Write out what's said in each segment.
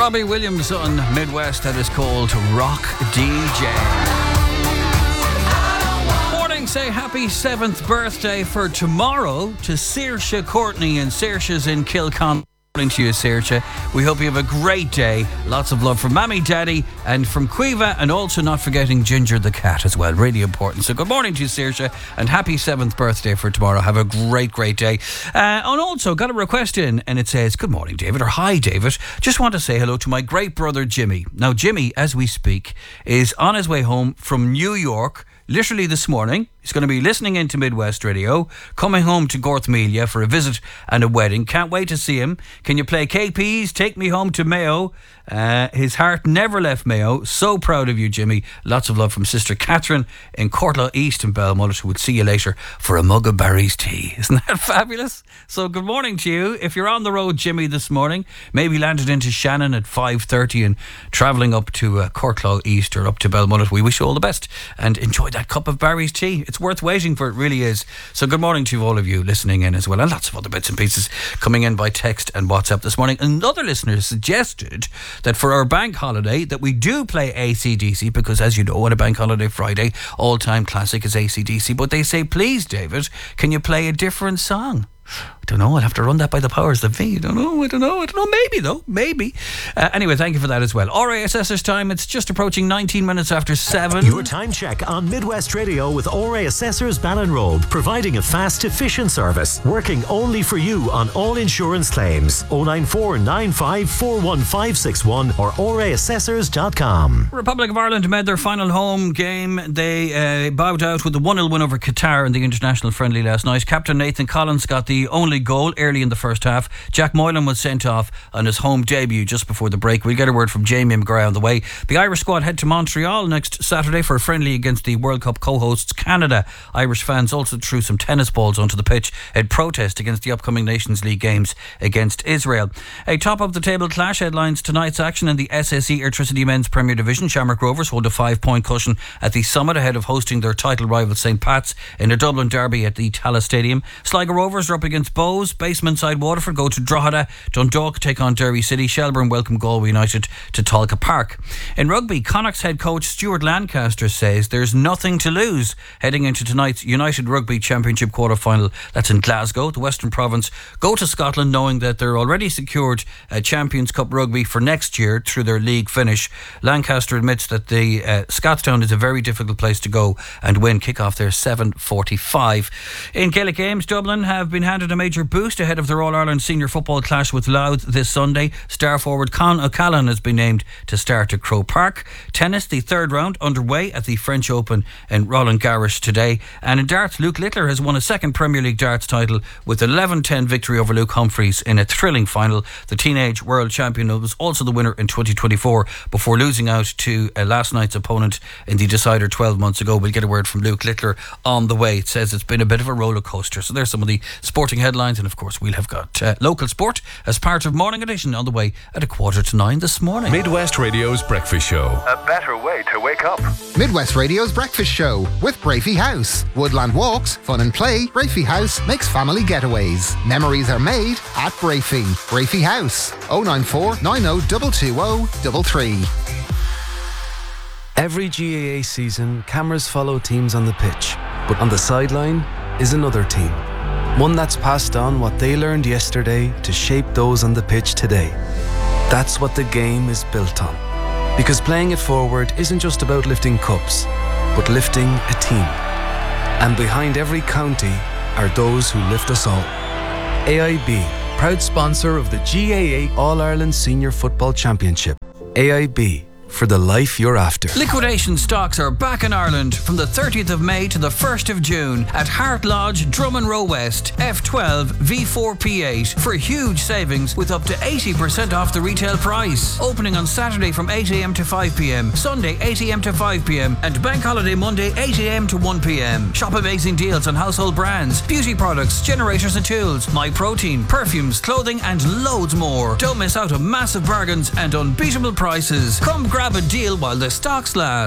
Robbie Williams on Midwest. That is called Rock DJ. Morning, say happy 7th birthday for tomorrow to Saoirse Courtney, and Saoirse's in Kilcon. Morning to you, Saoirse. We hope you have a great day. Lots of love from Mammy, Daddy, and from Quiva, and also not forgetting Ginger the cat as well. Really important. So good morning to you, Saoirse, and happy 7th birthday for tomorrow. Have a great day. And also got a request in, and it says, good morning, David, or hi, David. Just want to say hello to my great brother, Jimmy. Now, Jimmy, as we speak, is on his way home from New York, literally this morning. He's going to be listening into Midwest Radio, coming home to Gorthmelia for a visit and a wedding. Can't wait to see him. Can you play KP's Take Me Home to Mayo? His heart never left Mayo. So proud of you, Jimmy. Lots of love from Sister Catherine in Courtlaw East in Belmullet, who would see you later for a mug of Barry's tea. Isn't that fabulous? So good morning to you. If you're on the road, Jimmy, this morning, maybe landed into Shannon at 5:30 and travelling up to Courtlaw East or up to Belmullet, we wish you all the best and enjoy that cup of Barry's tea. It's worth waiting for, it really is. So good morning to all of you listening in as well, and lots of other bits and pieces coming in by text and WhatsApp this morning. Another listener suggested that for our bank holiday that we do play AC/DC, because as you know, on a bank holiday Friday, all-time classic is AC/DC, but they say, please David, can you play a different song? I don't know, I'll have to run that by the powers that be. I don't know, maybe. Anyway, thank you for that as well. RASS's time, it's just approaching 19 minutes after 7. Your time check on Midwest Radio with RA Assessors Ballinrobe, providing a fast, efficient service, working only for you on all insurance claims. 094 95 41561 or raassessors.com. Republic of Ireland made their final home game. They bowed out with a 1-0 win over Qatar in the international friendly last night. Captain Nathan Collins got the only goal early in the first half. Jack Moylan was sent off on his home debut just before the break. We'll get a word from Jamie McGrath on the way. The Irish squad head to Montreal next Saturday for a friendly against the World Cup co-hosts Canada. Irish fans also threw some tennis balls onto the pitch in protest against the upcoming Nations League games against Israel. A top of the table clash headlines tonight's action in the SSE Airtricity Men's Premier Division. Shamrock Rovers hold a 5-point cushion at the summit ahead of hosting their title rival St. Pat's in a Dublin derby at the Tallaght Stadium. Sligo Rovers are up against Bows. Basement side Waterford go to Drogheda. Dundalk take on Derry City. Shelburne welcome Galway United to Tolka Park. In rugby, Connacht's head coach Stuart Lancaster says there's nothing to lose heading into tonight's United Rugby Championship quarter-final. That's in Glasgow. The Western Province go to Scotland knowing that they're already secured Champions Cup rugby for next year through their league finish. Lancaster admits that the Scottstown is a very difficult place to go and win. Kick-off there 7:45. In Gaelic Games, Dublin have been handed a major boost ahead of their All-Ireland senior football clash with Louth this Sunday. Star forward Con O'Callaghan has been named to start at Croke Park. Tennis, the third round underway at the French Open in Roland Garros today. And in darts, Luke Littler has won a second Premier League darts title with 11-10 victory over Luke Humphreys in a thrilling final. The teenage world champion was also the winner in 2024 before losing out to last night's opponent in the decider 12 months ago. We'll get a word from Luke Littler on the way. It says it's been a bit of a roller coaster. So there's some of the sporting headlines, and of course we'll have got local sport as part of Morning Edition on the way at 8:45 this morning. Midwest Radio's Breakfast Show. A better way to wake up. Midwest Radio's Breakfast Show with Brafey House. Woodland walks, fun and play. Brafey House makes family getaways. Memories are made at Brafey. Brafey House. 094 90 220 33. Every GAA season, cameras follow teams on the pitch, but on the sideline is another team. One that's passed on what they learned yesterday to shape those on the pitch today. That's what the game is built on. Because playing it forward isn't just about lifting cups, but lifting a team. And behind every county are those who lift us all. AIB, proud sponsor of the GAA All-Ireland Senior Football Championship. AIB, for the life you're after. Liquidation stocks are back in Ireland from the 30th of May to the 1st of June at Hart Lodge, Drummond Row West, F12 V4P8 for huge savings with up to 80% off the retail price. Opening on Saturday from 8am to 5pm, Sunday 8am to 5pm and Bank Holiday Monday 8am to 1pm. Shop amazing deals on household brands, beauty products, generators and tools, MyProtein, perfumes, clothing and loads more. Don't miss out on massive bargains and unbeatable prices. Come grab a deal while the stocks last.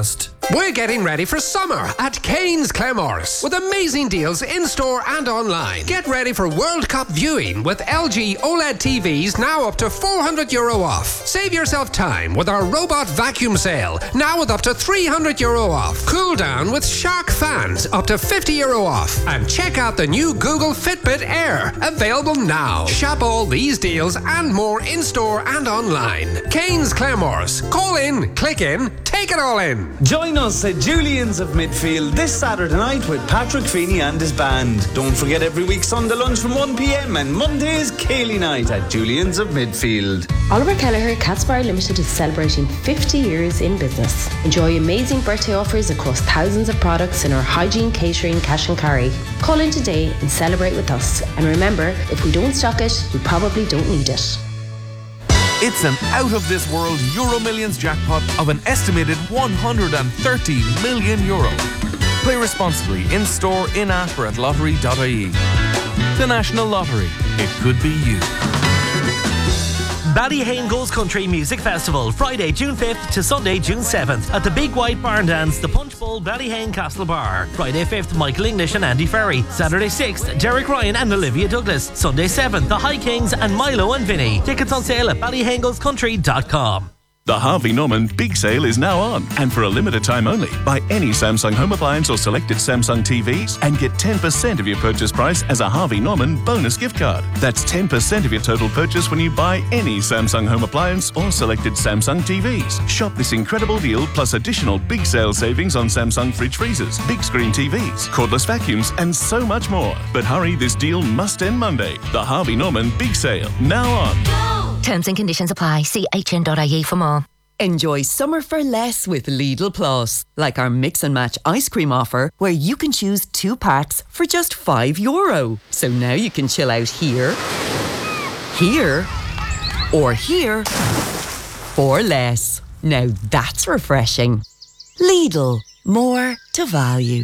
We're getting ready for summer at Kane's Claremorris with amazing deals in-store and online. Get ready for World Cup viewing with LG OLED TVs now up to €400 off. Save yourself time with our robot vacuum sale, now with up to €300 off. Cool down with Shark fans, up to €50 off. And check out the new Google Fitbit Air, available now. Shop all these deals and more in-store and online. Kane's Claremorris. Call in, click in, take it all in. Join us at Julian's of Midfield this Saturday night with Patrick Feeney and his band. Don't forget every week Sunday lunch from 1 p.m. and Mondays Cayley night at Julian's of Midfield. Oliver Kelleher Catsbar Limited is celebrating 50 years in business. Enjoy amazing birthday offers across thousands of products in our hygiene, catering, cash and carry. Call in today and celebrate with us. And remember, if we don't stock it, we probably don't need it. It's an out-of-this-world Euro Millions jackpot of an estimated €130 million. Play responsibly in-store, in-app or at lottery.ie. The National Lottery. It could be you. Ballyhane Goes Country Music Festival, Friday, June 5th to Sunday, June 7th at the Big White Barn Dance, the Punch Bowl, Ballyhane Castle Bar. Friday 5th, Michael English and Andy Ferry. Saturday 6th, Derek Ryan and Olivia Douglas. Sunday 7th, the High Kings and Milo and Vinny. Tickets on sale at ballyhanegoescountry.com. The Harvey Norman Big Sale is now on, and for a limited time only. Buy any Samsung home appliance or selected Samsung TVs and get 10% of your purchase price as a Harvey Norman bonus gift card. That's 10% of your total purchase when you buy any Samsung home appliance or selected Samsung TVs. Shop this incredible deal plus additional big sale savings on Samsung fridge freezers, big screen TVs, cordless vacuums, and so much more. But hurry, this deal must end Monday. The Harvey Norman Big Sale, now on. Terms and conditions apply. See hn.ie for more. Enjoy summer for less with Lidl Plus. Like our mix and match ice cream offer, where you can choose 2 packs for just €5. So now you can chill out here, here, or here for less. Now that's refreshing. Lidl, more to value.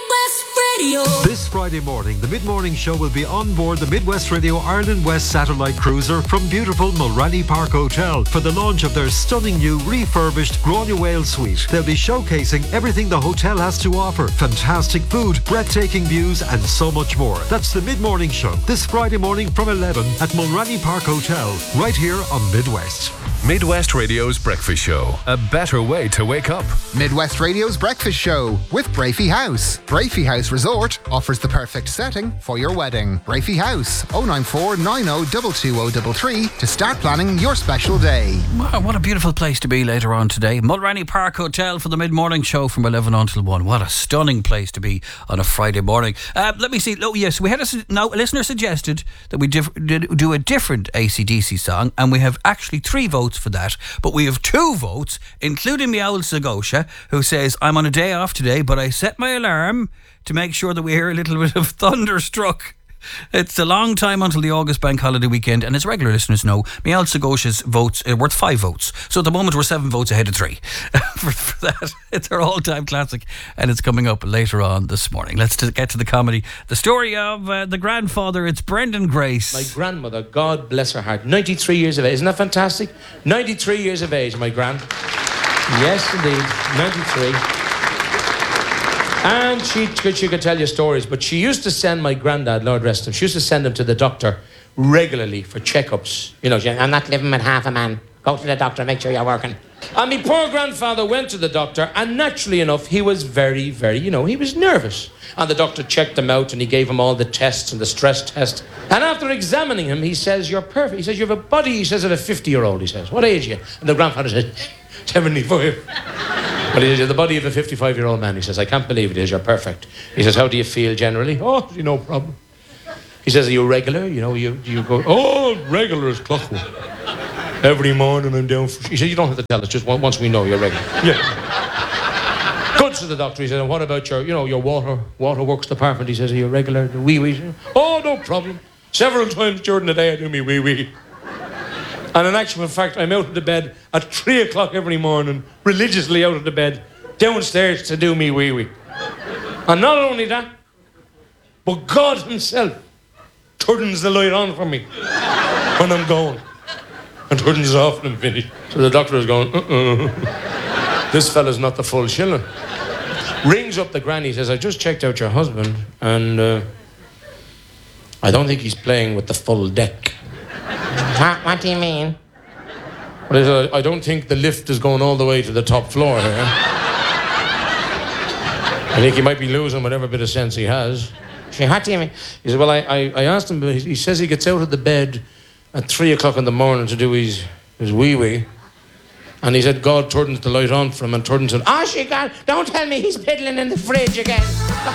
This Friday morning, the Mid-Morning Show will be on board the Midwest Radio Ireland West Satellite Cruiser from beautiful Mulranny Park Hotel for the launch of their stunning new refurbished Granuaile Suite. They'll be showcasing everything the hotel has to offer. Fantastic food, breathtaking views and so much more. That's the Mid-Morning Show this Friday morning from 11 at Mulranny Park Hotel, right here on Midwest. Midwest Radio's Breakfast Show. A better way to wake up. Midwest Radio's Breakfast Show with Brafey House. Brafey House Resort offers the perfect setting for your wedding. Brafey House, 094 90 22033 to start planning your special day. Wow, what a beautiful place to be later on today. Mulranny Park Hotel for the Mid-Morning Show from 11 until 1. What a stunning place to be on a Friday morning. Let me see. Oh, yes, we had a listener suggested that we do a different AC/DC song, and we have actually 3 votes for that, but we have 2 votes, including the owl Sagosha, who says, I'm on a day off today, but I set my alarm to make sure that we hear a little bit of Thunderstruck. It's a long time until the August bank holiday weekend, and as regular listeners know, Mial Sagosha's votes are worth 5 votes. So at the moment we're 7 votes ahead of 3 for that. It's our all-time classic, and it's coming up later on this morning. Let's get to the comedy. The story of the grandfather. It's Brendan Grace. My grandmother, God bless her heart, 93 years of age. Isn't that fantastic? 93 years of age, my grand. Yes, indeed, 93. And she could tell you stories, but she used to send my granddad, Lord rest him, she used to send him to the doctor regularly for checkups. You know, I'm not living with half a man. Go to the doctor, make sure you're working. And my poor grandfather went to the doctor, and naturally enough, he was very, very, he was nervous. And the doctor checked him out, and he gave him all the tests and the stress test. And after examining him, he says, you're perfect. He says, you have a body, he says, of a 50-year-old, he says. What age are you? And the grandfather said, 75. But he says, you're the body of a 55-year-old man. He says, I can't believe it is, you're perfect. He says, how do you feel generally? Oh, no problem. He says, are you regular? You go, oh, regular as clockwork. Every morning I'm down for... He said, you don't have to tell us, just once we know you're regular. Yeah. Good to the doctor. He said, and what about your waterworks department? He says, are you regular? The wee-wee? Oh, no problem. Several times during the day I do me wee-wee. And in actual fact, I'm out of the bed at 3 o'clock every morning, religiously out of the bed, downstairs to do me wee-wee. And not only that, but God himself turns the light on for me when I'm going. And turns it off and I'm finished. So the doctor is going, This fella's not the full shilling. Rings up the granny, says, I just checked out your husband, and I don't think he's playing with the full deck. What do you mean? Well, I don't think the lift is going all the way to the top floor here. I think he might be losing whatever bit of sense he has. What do you mean? He said, well, I asked him, he says he gets out of the bed at 3 o'clock in the morning to do his wee-wee. And he said God turned the light on for him, and turned and said, Oh, she God, don't tell me he's piddling in the fridge again.